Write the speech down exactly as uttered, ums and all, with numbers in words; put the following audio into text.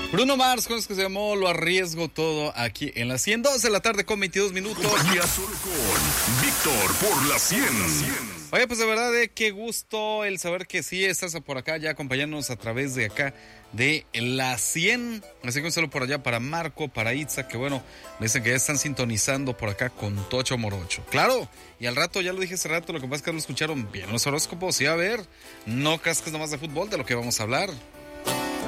Bruno Mars, con eso que se llamó Lo Arriesgo Todo, aquí en la cien, dos de la tarde con veintidós minutos. Compañía solo con Víctor por la cien. Oye, pues de verdad, de qué gusto el saber que sí estás por acá ya acompañándonos a través de acá de la cien. Así que un saludo por allá para Marco, para Itza, que bueno, me dicen que ya están sintonizando por acá con Tocho Morocho. Claro, y al rato, ya lo dije hace rato, lo que pasa es que no escucharon bien los horóscopos. Y a ver, no creas que es nomás de fútbol de lo que vamos a hablar.